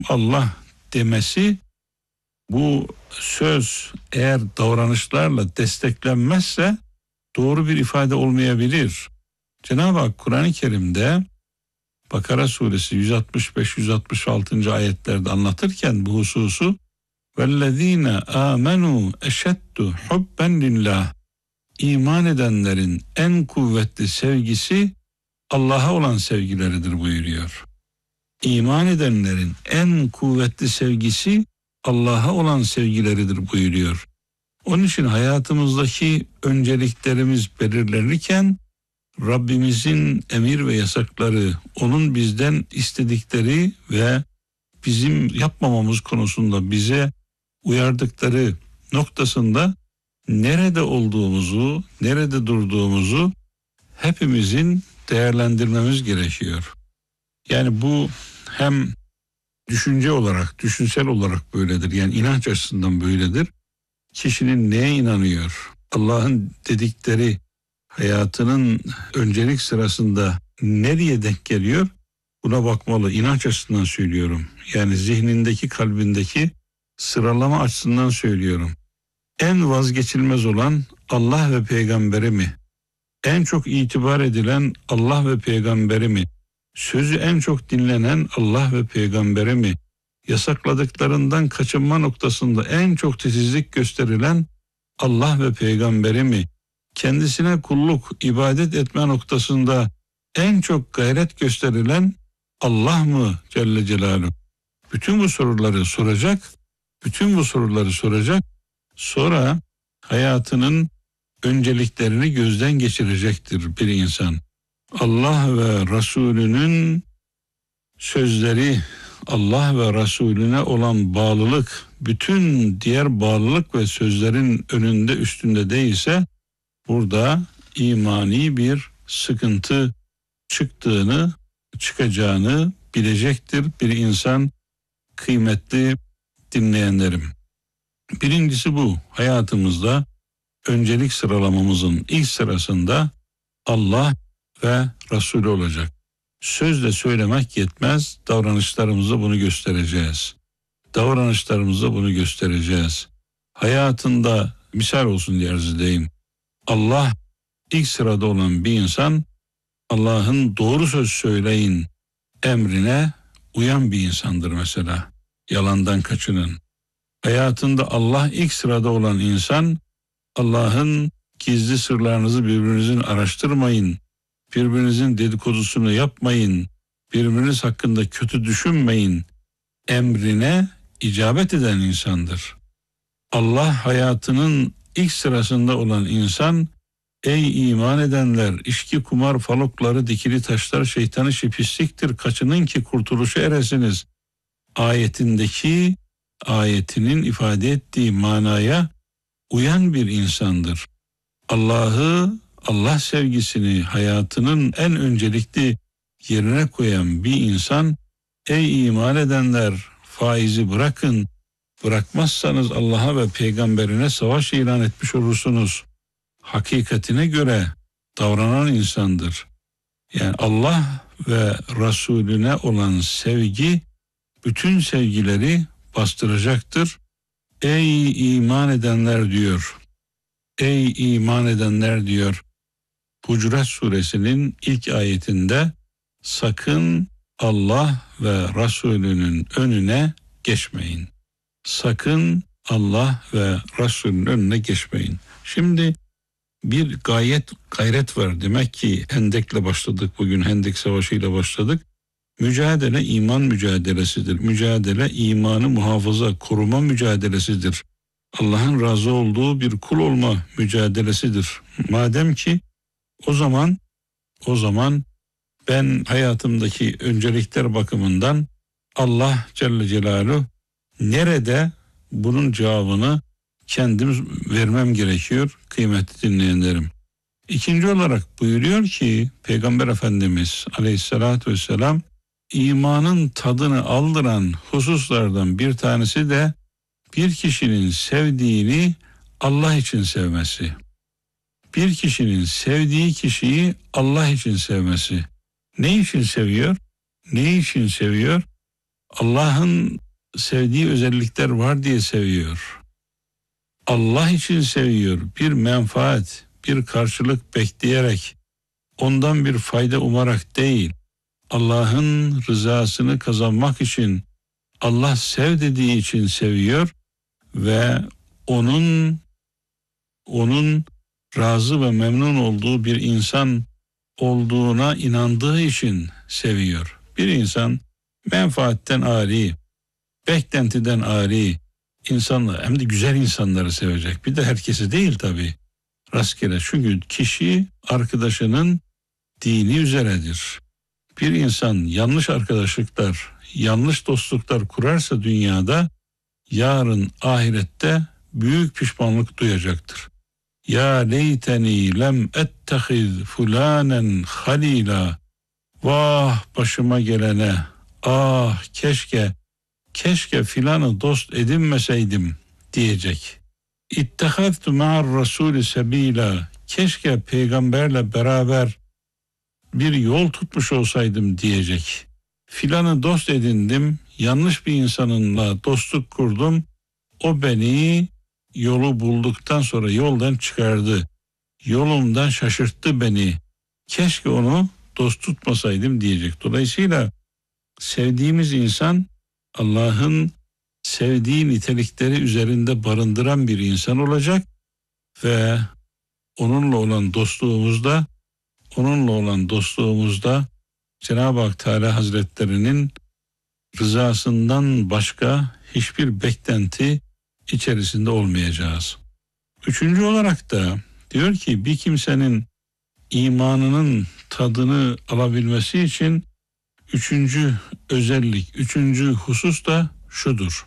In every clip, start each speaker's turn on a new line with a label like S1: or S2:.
S1: Allah demesi, bu söz eğer davranışlarla desteklenmezse doğru bir ifade olmayabilir. Cenab-ı Hak Kur'an-ı Kerim'de Bakara suresi 165-166. ayetlerde anlatırken bu hususu, vellezine amenu eşeddu hubben lillah, iman edenlerin en kuvvetli sevgisi Allah'a olan sevgileridir buyuruyor. İman edenlerin en kuvvetli sevgisi Allah'a olan sevgileridir buyuruyor. Onun için hayatımızdaki önceliklerimiz belirlenirken Rabbimizin emir ve yasakları, onun bizden istedikleri ve bizim yapmamamız konusunda bize uyardıkları noktasında nerede olduğumuzu, nerede durduğumuzu hepimizin değerlendirmemiz gerekiyor. Yani bu hem düşünce olarak, düşünsel olarak böyledir. Yani inanç açısından böyledir. Kişinin neye inanıyor? Allah'ın dedikleri hayatının öncelik sırasında nereye denk geliyor? Buna bakmalı. İnanç açısından söylüyorum. Yani zihnindeki, kalbindeki sıralama açısından söylüyorum. En vazgeçilmez olan Allah ve peygamberi mi? En çok itibar edilen Allah ve peygamberi mi? Sözü en çok dinlenen Allah ve peygamberi mi? Yasakladıklarından kaçınma noktasında en çok titizlik gösterilen Allah ve peygamberi mi? Kendisine kulluk, ibadet etme noktasında en çok gayret gösterilen Allah mı Celle Celaluhu? Bütün bu soruları soracak. Sonra hayatının önceliklerini gözden geçirecektir bir insan. Allah ve Resulünün sözleri, Allah ve Resulüne olan bağlılık, bütün diğer bağlılık ve sözlerin önünde, üstünde değilse, burada imani bir sıkıntı çıkacağını bilecektir bir insan, kıymetli dinleyenlerim. Birincisi bu, hayatımızda öncelik sıralamamızın ilk sırasında Allah ve Resulü olacak. Sözle söylemek yetmez, davranışlarımızla bunu göstereceğiz. Hayatında misal olsun diye arz edeyim. Allah ilk sırada olan bir insan, Allah'ın doğru söz söyleyin emrine uyan bir insandır mesela. Yalandan kaçının. Hayatında Allah ilk sırada olan insan, Allah'ın gizli sırlarınızı birbirinizin araştırmayın, birbirinizin dedikodusunu yapmayın, birbiriniz hakkında kötü düşünmeyin emrine icabet eden insandır. Allah hayatının ilk sırasında olan insan, ey iman edenler, içki, kumar, falokları, dikili taşlar, şeytanın işi pisliktir, kaçının ki kurtuluşa eresiniz ayetinin ifade ettiği manaya uyan bir insandır. Allah sevgisini hayatının en öncelikli yerine koyan bir insan, ey iman edenler, faizi bırakın, bırakmazsanız Allah'a ve peygamberine savaş ilan etmiş olursunuz hakikatine göre davranan insandır. Yani Allah ve Resulüne olan sevgi bütün sevgileri bastıracaktır. Ey iman edenler diyor. Ey iman edenler diyor. Hucurat suresinin ilk ayetinde, sakın Allah ve Resulünün önüne geçmeyin. Sakın Allah ve Resulünün önüne geçmeyin. Şimdi bir gayret var. Demek ki Hendek'le başladık bugün. Hendek Savaşı'yla başladık. Mücadele iman mücadelesidir. Mücadele imanı muhafaza, koruma mücadelesidir. Allah'ın razı olduğu bir kul olma mücadelesidir. Madem ki o zaman ben hayatımdaki öncelikler bakımından Allah Celle Celaluhu nerede, bunun cevabını kendim vermem gerekiyor kıymetli dinleyenlerim. İkinci olarak buyuruyor ki Peygamber Efendimiz Aleyhisselatü Vesselam, imanın tadını aldıran hususlardan bir tanesi de bir kişinin sevdiğini Allah için sevmesi. Bir kişinin sevdiği kişiyi Allah için sevmesi. Ne için seviyor? Allah'ın sevdiği özellikler var diye seviyor. Allah için seviyor. Bir menfaat, bir karşılık bekleyerek, ondan bir fayda umarak değil. Allah'ın rızasını kazanmak için, Allah sev dediği için seviyor ve onun razı ve memnun olduğu bir insan olduğuna inandığı için seviyor. Bir insan menfaatten ari, beklentiden ari insanlar, hem de güzel insanları sevecek. Bir de herkesi değil tabii. Rastgele. Çünkü kişi arkadaşının dini üzeredir. Bir insan yanlış arkadaşlıklar, yanlış dostluklar kurarsa dünyada, yarın ahirette büyük pişmanlık duyacaktır. Ya leyteni lem ettehiz fulanen halila. Vah başıma gelene, ah keşke filanı dost edinmeseydim diyecek. İttehaztu ma'ar rasulü sebila. Keşke peygamberle beraber bir yol tutmuş olsaydım diyecek. Filanı dost edindim, yanlış bir insanınla dostluk kurdum. O beni yolu bulduktan sonra yoldan çıkardı. Yolumdan şaşırttı beni. Keşke onu dost tutmasaydım diyecek. Dolayısıyla sevdiğimiz insan Allah'ın sevdiği nitelikleri üzerinde barındıran bir insan olacak ve onunla olan dostluğumuzda Cenab-ı Hak Teala Hazretlerinin rızasından başka hiçbir beklenti içerisinde olmayacağız. Üçüncü olarak da diyor ki bir kimsenin imanının tadını alabilmesi için üçüncü husus da şudur.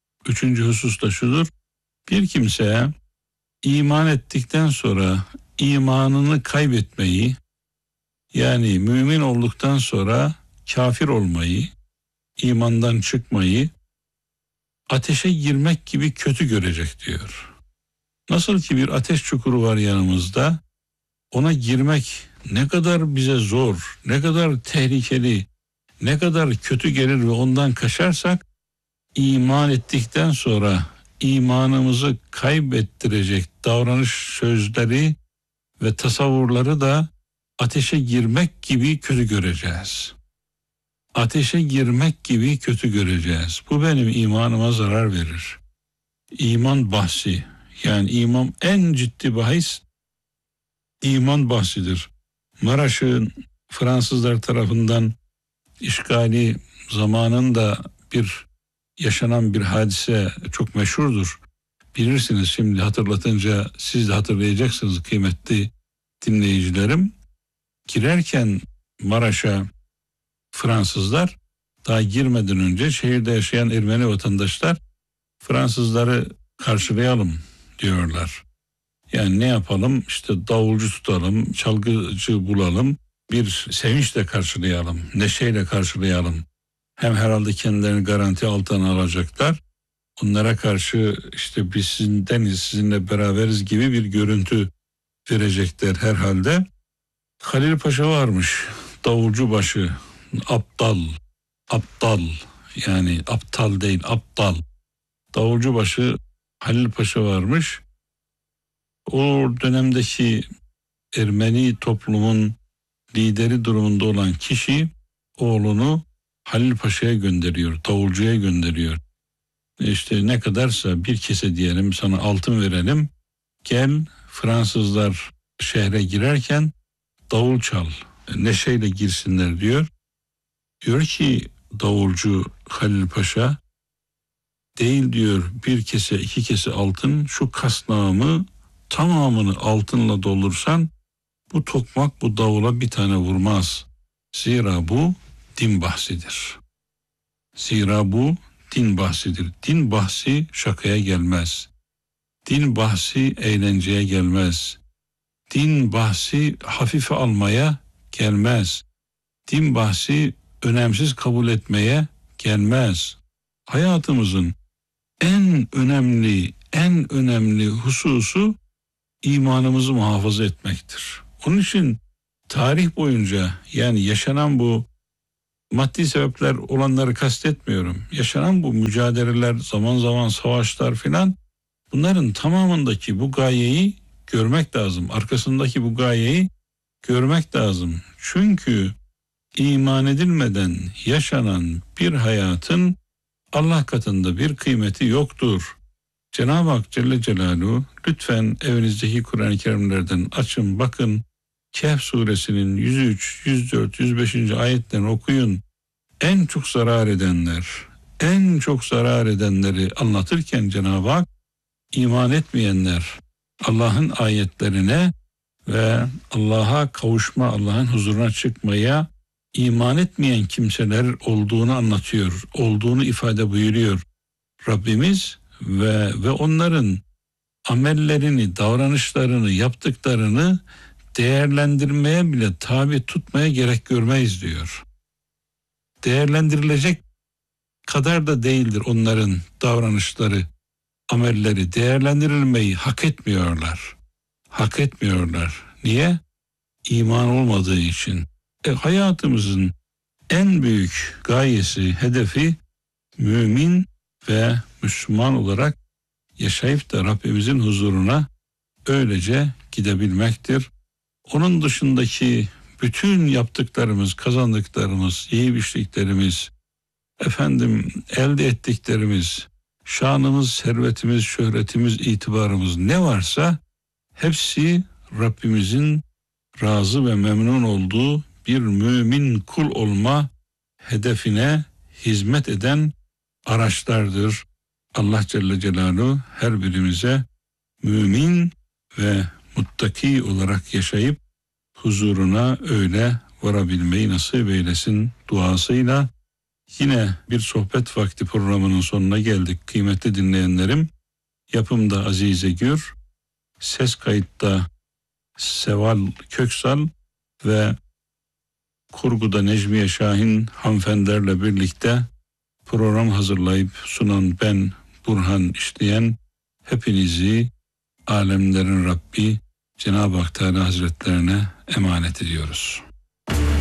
S1: Bir kimse iman ettikten sonra imanını kaybetmeyi, yani mümin olduktan sonra kafir olmayı, imandan çıkmayı ateşe girmek gibi kötü görecek diyor. Nasıl ki bir ateş çukuru var yanımızda, ona girmek ne kadar bize zor, ne kadar tehlikeli, ne kadar kötü gelir ve ondan kaçarsak, iman ettikten sonra imanımızı kaybettirecek davranış, sözleri ve tasavvurları da ateşe girmek gibi kötü göreceğiz. Bu benim imanıma zarar verir. İman bahsi, yani iman en ciddi bahis iman bahsidir. Maraş'ın Fransızlar tarafından işgali zamanında yaşanan bir hadise çok meşhurdur. Bilirsiniz, şimdi hatırlatınca siz de hatırlayacaksınız kıymetli dinleyicilerim. Girerken Maraş'a Fransızlar, daha girmeden önce şehirde yaşayan Ermeni vatandaşlar Fransızları karşılayalım diyorlar. Yani ne yapalım? İşte davulcu tutalım, çalgıcı bulalım, bir sevinçle karşılayalım, neşeyle karşılayalım. Hem herhalde kendilerini garanti altına alacaklar. Onlara karşı işte biz sizindeniz, sizinle beraberiz gibi bir görüntü verecekler herhalde. Halil Paşa varmış, davulcu başı, aptal, yani aptal değil, aptal. Davulcu başı Halil Paşa varmış. O dönemdeki Ermeni toplumun lideri durumunda olan kişi oğlunu Halil Paşa'ya gönderiyor, davulcuya gönderiyor. İşte ne kadarsa bir kese diyelim, sana altın verelim. Gel, Fransızlar şehre girerken davul çal, neşeyle girsinler diyor. Diyor ki davulcu Halil Paşa, değil diyor, bir kese iki kese altın, şu kasnağımı tamamını altınla doldursan bu tokmak bu davula bir tane vurmaz. Zira bu din bahsidir. Din bahsi şakaya gelmez. Din bahsi eğlenceye gelmez. Din bahsi hafife almaya gelmez. Din bahsi önemsiz kabul etmeye gelmez. Hayatımızın en önemli hususu imanımızı muhafaza etmektir. Onun için tarih boyunca, yani yaşanan bu Maddi sebepler olanları kastetmiyorum. Yaşanan bu mücadeleler, zaman zaman savaşlar filan, bunların tamamındaki bu gayeyi görmek lazım. Arkasındaki bu gayeyi görmek lazım. Çünkü iman edilmeden yaşanan bir hayatın Allah katında bir kıymeti yoktur. Cenab-ı Hak Celle Celaluhu, lütfen evinizdeki Kur'an-ı Kerimlerden açın, bakın. Kehf suresinin 103, 104, 105. ayetlerini okuyun. En çok zarar edenler, en çok zarar edenleri anlatırken Cenab-ı Hak, iman etmeyenler, Allah'ın ayetlerine ve Allah'a kavuşma, Allah'ın huzuruna çıkmaya iman etmeyen kimseler olduğunu anlatıyor, olduğunu ifade buyuruyor Rabbimiz ve onların amellerini, davranışlarını, yaptıklarını değerlendirmeye bile tabi tutmaya gerek görmeyiz diyor. Değerlendirilecek kadar da değildir onların davranışları, amelleri. Değerlendirilmeyi hak etmiyorlar. Hak etmiyorlar. Niye? İman olmadığı için. Hayatımızın en büyük gayesi, hedefi mümin ve Müslüman olarak yaşayıp da Rabbimizin huzuruna öylece gidebilmektir. Onun dışındaki bütün yaptıklarımız, kazandıklarımız, iyi biçtiklerimiz, elde ettiklerimiz, şanımız, servetimiz, şöhretimiz, itibarımız ne varsa hepsi Rabbimizin razı ve memnun olduğu bir mümin kul olma hedefine hizmet eden araçlardır. Allah Celle Celaluhu her birimize mümin ve muttaki olarak yaşayıp huzuruna öyle varabilmeyi nasip eylesin duasıyla. Yine bir sohbet vakti programının sonuna geldik kıymetli dinleyenlerim. Yapımda Azize Gür, ses kayıtta Seval Köksal ve kurguda Necmiye Şahin hanımefendilerle birlikte program hazırlayıp sunan ben Burhan İşleyen, hepinizi alemlerin Rabbi Cenab-ı Hak Teala Hazretlerine emanet ediyoruz.